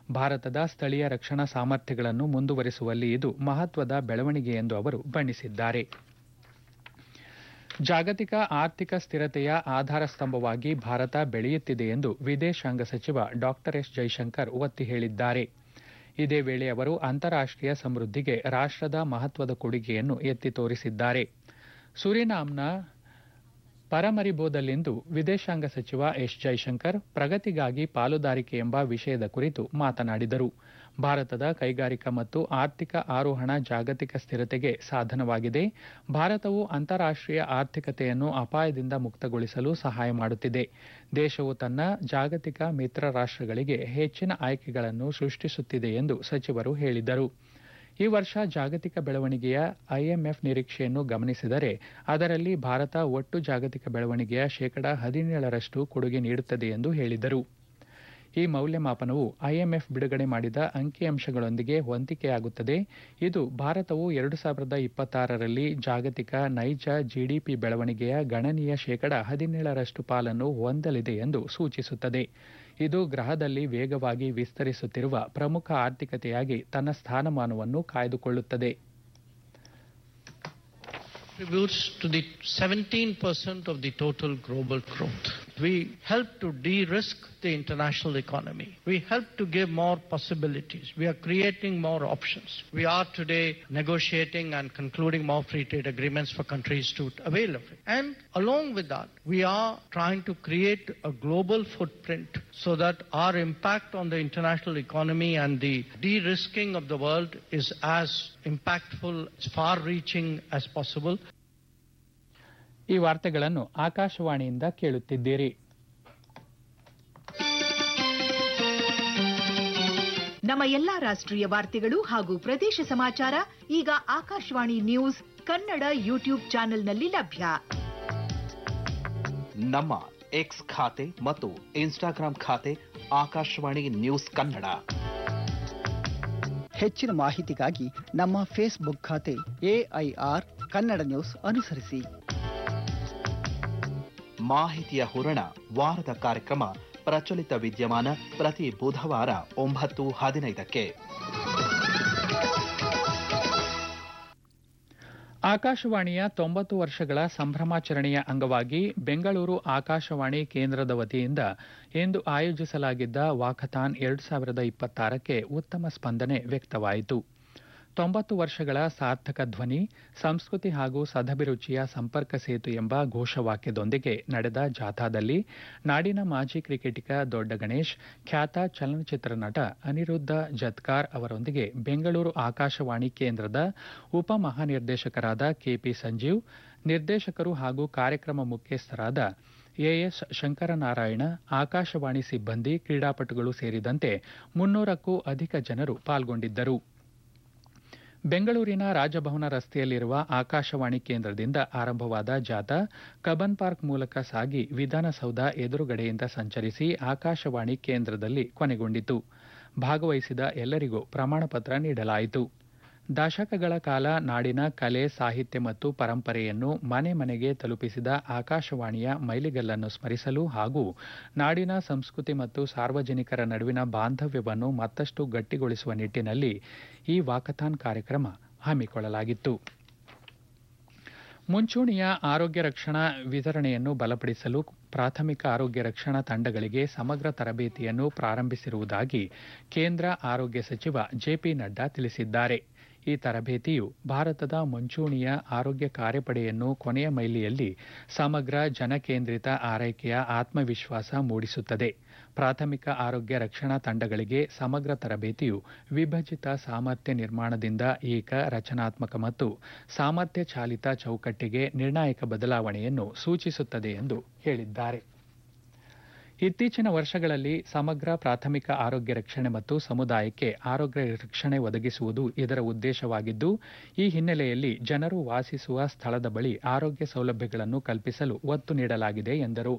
ಭಾರತದ ಸ್ಥಳೀಯ ರಕ್ಷಣಾ ಸಾಮರ್ಥ್ಯಗಳನ್ನು ಮುಂದುವರಿಸುವಲ್ಲಿ ಇದು ಮಹತ್ವದ ಬೆಳವಣಿಗೆ ಎಂದು ಅವರು ಬಣ್ಣಿಸಿದ್ದಾರೆ. ಜಾಗತಿಕ ಆರ್ಥಿಕ ಸ್ಥಿರತೆಯ ಆಧಾರ ಸ್ತಂಭವಾಗಿ ಭಾರತ ಬೆಳೆಯುತ್ತಿದೆ ಎಂದು ವಿದೇಶಾಂಗ ಸಚಿವ ಡಾ ಎಸ್ ಜೈಶಂಕರ್ ಒತ್ತಿ ಹೇಳಿದ್ದಾರೆ. ಇದೇ ವೇಳೆ ಅವರು ಅಂತಾರಾಷ್ಟೀಯ ಸಮೃದ್ಧಿಗೆ ರಾಷ್ಟದ ಮಹತ್ವದ ಕೊಡುಗೆಯನ್ನು ಎತ್ತಿ ತೋರಿಸಿದ್ದಾರೆ. ಸುರಿನಾಮ್ನ ಪರಮರಿಬೋದಲ್ಲಿಂದು ವಿದೇಶಾಂಗ ಸಚಿವ ಎಸ್ ಜೈಶಂಕರ್ ಪ್ರಗತಿಗಾಗಿ ಪಾಲುದಾರಿಕೆ ಎಂಬ ವಿಷಯದ ಕುರಿತು ಮಾತನಾಡಿದರು. ಭಾರತದ ಕೈಗಾರಿಕಾ ಮತ್ತು ಆರ್ಥಿಕ ಆರೋಹಣ ಜಾಗತಿಕ ಸ್ಥಿರತೆಗೆ ಸಾಧನವಾಗಿದೆ. ಭಾರತವು ಅಂತಾರಾಷ್ಟೀಯ ಆರ್ಥಿಕತೆಯನ್ನು ಅಪಾಯದಿಂದ ಮುಕ್ತಗೊಳಿಸಲು ಸಹಾಯ ಮಾಡುತ್ತಿದೆ. ದೇಶವು ತನ್ನ ಜಾಗತಿಕ ಮಿತ್ರ ರಾಷ್ಟಗಳಿಗೆ ಹೆಚ್ಚಿನ ಆಯ್ಕೆಗಳನ್ನು ಸೃಷ್ಟಿಸುತ್ತಿದೆ ಎಂದು ಸಚಿವರು ಹೇಳಿದರು. ಈ ವರ್ಷ ಜಾಗತಿಕ ಬೆಳವಣಿಗೆಯ ಐಎಂಎಫ್ ನಿರೀಕ್ಷೆಯನ್ನು ಗಮನಿಸಿದರೆ ಅದರಲ್ಲಿ ಭಾರತ ಒಟ್ಟು ಜಾಗತಿಕ ಬೆಳವಣಿಗೆಯ 17% ಕೊಡುಗೆ ನೀಡುತ್ತದೆ ಎಂದು ಹೇಳಿದರು. ಈ ಮೌಲ್ಯಮಾಪನವು ಐಎಂಎಫ್ ಬಿಡುಗಡೆ ಮಾಡಿದ ಅಂಕಿಅಂಶಗಳೊಂದಿಗೆ ಹೊಂದಿಕೆಯಾಗುತ್ತದೆ. ಇದು ಭಾರತವು 2026ರಲ್ಲಿ ಜಾಗತಿಕ ನೈಜ ಜಿಡಿಪಿ ಬೆಳವಣಿಗೆಯ ಗಣನೀಯ 17% ಪಾಲನ್ನು ಹೊಂದಲಿದೆ ಎಂದು ಸೂಚಿಸುತ್ತದೆ. ಇದು ಗ್ರಹದಲ್ಲಿ ವೇಗವಾಗಿ ವಿಸ್ತರಿಸುತ್ತಿರುವ ಪ್ರಮುಖ ಆರ್ಥಿಕತೆಯಾಗಿ ತನ್ನ ಸ್ಥಾನಮಾನವನ್ನು ಕಾಯ್ದುಕೊಳ್ಳುತ್ತದೆ. Contributes to the 17% of the total global growth. We help to de-risk the international economy. We help to give more possibilities. We are creating more options. We are today negotiating and concluding more free trade agreements for countries to avail of it. And along with that, we are trying to create a global footprint so that our impact on the international economy and the de-risking of the world is as impactful, as far-reaching as possible. ಈ ವಾರ್ತೆಗಳನ್ನು ಆಕಾಶವಾಣಿಯಿಂದ ಕೇಳುತ್ತಿದ್ದೀರಿ. ನಮ್ಮ ಎಲ್ಲಾ ರಾಷ್ಟ್ರೀಯ ವಾರ್ತೆಗಳು ಹಾಗೂ ಪ್ರದೇಶ ಸಮಾಚಾರ ಈಗ ಆಕಾಶವಾಣಿ ನ್ಯೂಸ್ ಕನ್ನಡ ಯೂಟ್ಯೂಬ್ ಚಾನೆಲ್ನಲ್ಲಿ ಲಭ್ಯ. ನಮ್ಮ ಎಕ್ಸ್ ಖಾತೆ ಮತ್ತು ಇನ್ಸ್ಟಾಗ್ರಾಂ ಖಾತೆ ಆಕಾಶವಾಣಿ ನ್ಯೂಸ್ ಕನ್ನಡ. ಹೆಚ್ಚಿನ ಮಾಹಿತಿಗಾಗಿ ನಮ್ಮ ಫೇಸ್ಬುಕ್ ಖಾತೆ AIR ಕನ್ನಡ ನ್ಯೂಸ್ ಅನುಸರಿಸಿ. ಮಾಹಿತಿಯ ಹೂರಣ ವಾರದ ಕಾರ್ಯಕ್ರಮ ಪ್ರಚಲಿತ ವಿದ್ಯಮಾನ ಪ್ರತಿ ಬುಧವಾರ 9:15ಕ್ಕೆ. ಆಕಾಶವಾಣಿಯ 90 ವರ್ಷಗಳ ಸಂಭ್ರಮಾಚರಣೆಯ ಅಂಗವಾಗಿ ಬೆಂಗಳೂರು ಆಕಾಶವಾಣಿ ಕೇಂದ್ರದ ವತಿಯಿಂದ ಇಂದು ಆಯೋಜಿಸಲಾಗಿದ್ದ ವಾಕಥಾನ್ 2026ಕ್ಕೆ ಉತ್ತಮ ಸ್ಪಂದನೆ ವ್ಯಕ್ತವಾಯಿತು. 90 ವರ್ಷಗಳ ಸಾರ್ಥಕ ಧ್ವನಿ, ಸಂಸ್ಕೃತಿ ಹಾಗೂ ಸದಭಿರುಚಿಯ ಸಂಪರ್ಕ ಸೇತು ಎಂಬ ಘೋಷವಾಕ್ಯದೊಂದಿಗೆ ನಡೆದ ಜಾಥಾದಲ್ಲಿ ನಾಡಿನ ಮಾಜಿ ಕ್ರಿಕೆಟಿಗ ದೊಡ್ಡ ಗಣೇಶ್, ಖ್ಯಾತ ಚಲನಚಿತ್ರ ನಟ ಅನಿರುದ್ಧ ಜತ್ಕಾರ್ ಅವರೊಂದಿಗೆ ಬೆಂಗಳೂರು ಆಕಾಶವಾಣಿ ಕೇಂದ್ರದ ಉಪ ಮಹಾನಿರ್ದೇಶಕರಾದ ಕೆಪಿ ಸಂಜೀವ್, ನಿರ್ದೇಶಕರು ಹಾಗೂ ಕಾರ್ಯಕ್ರಮ ಮುಖ್ಯಸ್ಥರಾದ ಎಎಸ್ ಶಂಕರನಾರಾಯಣ, ಆಕಾಶವಾಣಿ ಸಿಬ್ಬಂದಿ, ಕ್ರೀಡಾಪಟುಗಳು ಸೇರಿದಂತೆ 300ಕ್ಕೂ ಅಧಿಕ ಜನರು ಪಾಲ್ಗೊಂಡಿದ್ದರು. ಬೆಂಗಳೂರಿನ ರಾಜಭವನ ರಸ್ತೆಯಲ್ಲಿರುವ ಆಕಾಶವಾಣಿ ಕೇಂದ್ರದಿಂದ ಆರಂಭವಾದ ಜಾಥಾ ಕಬ್ಬನ್ ಪಾರ್ಕ್ ಮೂಲಕ ಸಾಗಿ ವಿಧಾನಸೌಧ ಎದುರುಗಡೆಯಿಂದ ಸಂಚರಿಸಿ ಆಕಾಶವಾಣಿ ಕೇಂದ್ರದಲ್ಲಿ ಕೊನೆಗೊಂಡಿತು. ಭಾಗವಹಿಸಿದ ಎಲ್ಲರಿಗೂ ಪ್ರಮಾಣ ಪತ್ರ ನೀಡಲಾಯಿತು. ದಶಕಗಳ ಕಾಲ ನಾಡಿನ ಕಲೆ, ಸಾಹಿತ್ಯ ಮತ್ತು ಪರಂಪರೆಯನ್ನು ಮನೆ ಮನೆಗೆ ತಲುಪಿಸಿದ ಆಕಾಶವಾಣಿಯ ಮೈಲಿಗಲ್ಲನ್ನು ಸ್ಮರಿಸಲು ಹಾಗೂ ನಾಡಿನ ಸಂಸ್ಕೃತಿ ಮತ್ತು ಸಾರ್ವಜನಿಕರ ನಡುವಿನ ಬಾಂಧವ್ಯವನ್ನು ಮತ್ತಷ್ಟು ಗಟ್ಟಿಗೊಳಿಸುವ ನಿಟ್ಟಿನಲ್ಲಿ ಈ ವಾಕಥಾನ್ ಕಾರ್ಯಕ್ರಮ ಹಮ್ಮಿಕೊಳ್ಳಲಾಗಿತ್ತು. ಮುಂಚೂಣಿಯ ಆರೋಗ್ಯ ರಕ್ಷಣಾ ವಿತರಣೆಯನ್ನು ಬಲಪಡಿಸಲು ಪ್ರಾಥಮಿಕ ಆರೋಗ್ಯ ರಕ್ಷಣಾ ತಂಡಗಳಿಗೆ ಸಮಗ್ರ ತರಬೇತಿಯನ್ನು ಪ್ರಾರಂಭಿಸಿರುವುದಾಗಿ ಕೇಂದ್ರ ಆರೋಗ್ಯ ಸಚಿವ ಜೆಪಿ ನಡ್ಡಾ ತಿಳಿಸಿದ್ದಾರೆ. ಈ ತರಬೇತಿಯು ಭಾರತದ ಮುಂಚೂಣಿಯ ಆರೋಗ್ಯ ಕಾರ್ಯಪಡೆಯನ್ನು ಕೊನೆಯ ಮೈಲಿಯಲ್ಲಿ ಸಮಗ್ರ ಜನಕೇಂದ್ರಿತ ಆರೈಕೆಯ ಆತ್ಮವಿಶ್ವಾಸ ಮೂಡಿಸುತ್ತದೆ. ಪ್ರಾಥಮಿಕ ಆರೋಗ್ಯ ರಕ್ಷಣಾ ತಂಡಗಳಿಗೆ ಸಮಗ್ರ ತರಬೇತಿಯು ವಿಭಜಿತ ಸಾಮರ್ಥ್ಯ ನಿರ್ಮಾಣದಿಂದ ಏಕ, ರಚನಾತ್ಮಕ ಮತ್ತು ಸಾಮರ್ಥ್ಯ ಚಾಲಿತ ಚೌಕಟ್ಟಿಗೆ ನಿರ್ಣಾಯಕ ಬದಲಾವಣೆಯನ್ನು ಸೂಚಿಸುತ್ತದೆ ಎಂದು ಹೇಳಿದ್ದಾರೆ. ಇತ್ತೀಚಿನ ವರ್ಷಗಳಲ್ಲಿ ಸಮಗ್ರ ಪ್ರಾಥಮಿಕ ಆರೋಗ್ಯ ರಕ್ಷಣೆ ಮತ್ತು ಸಮುದಾಯಕ್ಕೆ ಆರೋಗ್ಯ ರಕ್ಷಣೆ ಒದಗಿಸುವುದು ಇದರ ಉದ್ದೇಶವಾಗಿದ್ದು, ಈ ಹಿನ್ನೆಲೆಯಲ್ಲಿ ಜನರು ವಾಸಿಸುವ ಸ್ಥಳದ ಬಳಿ ಆರೋಗ್ಯ ಸೌಲಭ್ಯಗಳನ್ನು ಕಲ್ಪಿಸಲು ಒತ್ತು ನೀಡಲಾಗಿದೆ ಎಂದರು.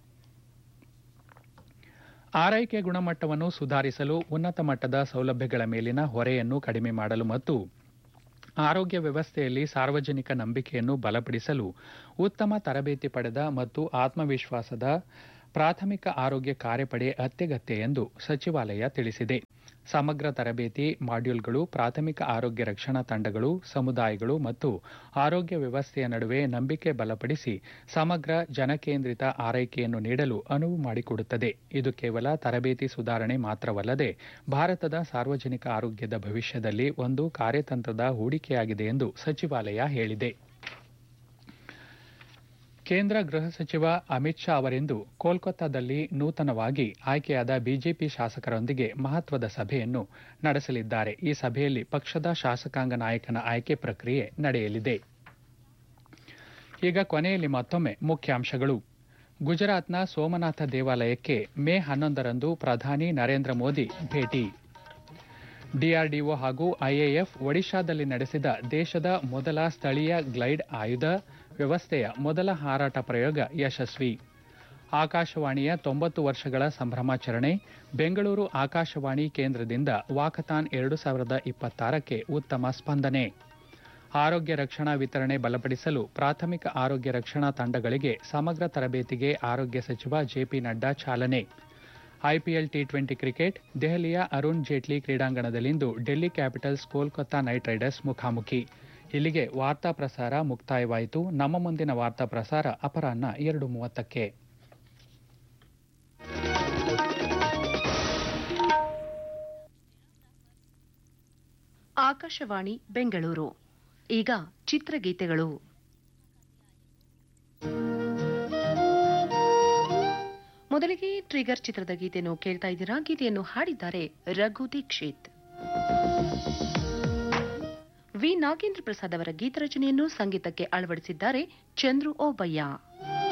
ಆರೈಕೆ ಗುಣಮಟ್ಟವನ್ನು ಸುಧಾರಿಸಲು, ಉನ್ನತ ಮಟ್ಟದ ಸೌಲಭ್ಯಗಳ ಮೇಲಿನ ಹೊರೆಯನ್ನು ಕಡಿಮೆ ಮಾಡಲು ಮತ್ತು ಆರೋಗ್ಯ ವ್ಯವಸ್ಥೆಯಲ್ಲಿ ಸಾರ್ವಜನಿಕ ನಂಬಿಕೆಯನ್ನು ಬಲಪಡಿಸಲು ಉತ್ತಮ ತರಬೇತಿ ಪಡೆದ ಮತ್ತು ಆತ್ಮವಿಶ್ವಾಸದ ಪ್ರಾಥಮಿಕ ಆರೋಗ್ಯ ಕಾರ್ಯಪಡೆ ಅತ್ಯಗತ್ಯ ಎಂದು ಸಚಿವಾಲಯ ತಿಳಿಸಿದೆ. ಸಮಗ್ರ ತರಬೇತಿ ಮಾಡ್ಯೂಲ್ಗಳು ಪ್ರಾಥಮಿಕ ಆರೋಗ್ಯ ರಕ್ಷಣಾ ತಂಡಗಳು, ಸಮುದಾಯಗಳು ಮತ್ತು ಆರೋಗ್ಯ ವ್ಯವಸ್ಥೆಯ ನಡುವೆ ನಂಬಿಕೆ ಬಲಪಡಿಸಿ ಸಮಗ್ರ ಜನಕೇಂದ್ರಿತ ಆರೈಕೆಯನ್ನು ನೀಡಲು ಅನುವು ಮಾಡಿಕೊಡುತ್ತದೆ. ಇದು ಕೇವಲ ತರಬೇತಿ ಸುಧಾರಣೆ ಮಾತ್ರವಲ್ಲದೆ ಭಾರತದ ಸಾರ್ವಜನಿಕ ಆರೋಗ್ಯದ ಭವಿಷ್ಯದಲ್ಲಿ ಒಂದು ಕಾರ್ಯತಂತ್ರದ ಹೂಡಿಕೆಯಾಗಿದೆ ಎಂದು ಸಚಿವಾಲಯ ಹೇಳಿದೆ. ಕೇಂದ್ರ ಗೃಹ ಸಚಿವ ಅಮಿತ್ ಶಾ ಅವರಿಂದು ಕೋಲ್ಕತ್ತಾದಲ್ಲಿ ನೂತನವಾಗಿ ಆಯ್ಕೆಯಾದ ಬಿಜೆಪಿ ಶಾಸಕರೊಂದಿಗೆ ಮಹತ್ವದ ಸಭೆಯನ್ನು ನಡೆಸಲಿದ್ದಾರೆ. ಈ ಸಭೆಯಲ್ಲಿ ಪಕ್ಷದ ಶಾಸಕಾಂಗ ನಾಯಕನ ಆಯ್ಕೆ ಪ್ರಕ್ರಿಯೆ ನಡೆಯಲಿದೆ. ಈಗ ಕೊನೆಯಲ್ಲಿ ಮತ್ತೊಮ್ಮೆ ಮುಖ್ಯಾಂಶಗಳು. ಗುಜರಾತ್ನ ಸೋಮನಾಥ ದೇವಾಲಯಕ್ಕೆ ಮೇ 11ರಂದು ಪ್ರಧಾನಿ ನರೇಂದ್ರ ಮೋದಿ ಭೇಟಿ. ಡಿಆರ್ಡಿಒ ಹಾಗೂ ಐಎಎಫ್ ಒಡಿಶಾದಲ್ಲಿ ನಡೆಸಿದ ದೇಶದ ಮೊದಲ ಸ್ಥಳೀಯ ಗ್ಲೈಡ್ ಆಯುಧ ವ್ಯವಸ್ಥೆಯ ಮೊದಲ ಹಾರಾಟ ಪ್ರಯೋಗ ಯಶಸ್ವಿ. ಆಕಾಶವಾಣಿಯ 90 ವರ್ಷಗಳ ಸಂಭ್ರಮಾಚರಣೆ. ಬೆಂಗಳೂರು ಆಕಾಶವಾಣಿ ಕೇಂದ್ರದಿಂದ ವಾಕಥಾನ್ 2026ಕ್ಕೆ ಉತ್ತಮ ಸ್ಪಂದನೆ. ಆರೋಗ್ಯ ರಕ್ಷಣಾ ವಿತರಣೆ ಬಲಪಡಿಸಲು ಪ್ರಾಥಮಿಕ ಆರೋಗ್ಯ ರಕ್ಷಣಾ ತಂಡಗಳಿಗೆ ಸಮಗ್ರ ತರಬೇತಿಗೆ ಆರೋಗ್ಯ ಸಚಿವ ಜೆಪಿ ನಡ್ಡಾ ಚಾಲನೆ. IPL T20 cricket. ದೆಹಲಿಯ Arun Jaitley ಕ್ರೀಡಾಂಗಣದಲ್ಲಿಂದು Delhi capitals Kolkata night Riders ಮುಖಾಮುಖಿ. ಇಲ್ಲಿಗೆ ವಾರ್ತಾ ಪ್ರಸಾರ ಮುಕ್ತಾಯವಾಯಿತು. ನಮ್ಮ ಮುಂದಿನ ವಾರ್ತಾ ಪ್ರಸಾರ ಅಪರಾಹ್ನ 2:30ಕ್ಕೆ. ಆಕಾಶವಾಣಿ ಬೆಂಗಳೂರು. ಈಗ ಚಿತ್ರಗೀತೆಗಳು. ಮೊದಲಿಗೆ ಟ್ರಿಗರ್ ಚಿತ್ರದ ಗೀತೆಯನ್ನು ಕೇಳ್ತಾ ಇದ್ದೀರಾ. ಗೀತೆಯನ್ನು ಹಾಡಿದ್ದಾರೆ ರಘು ದೀಕ್ಷಿತ್. ವಿ ನಾಗೇಂದ್ರ ಪ್ರಸಾದ್ ಅವರ ಗೀತರಚನೆಯನ್ನು ಸಂಗೀತಕ್ಕೆ ಅಳವಡಿಸಿದ್ದಾರೆ ಚಂದ್ರು ಓಬಯ್ಯ.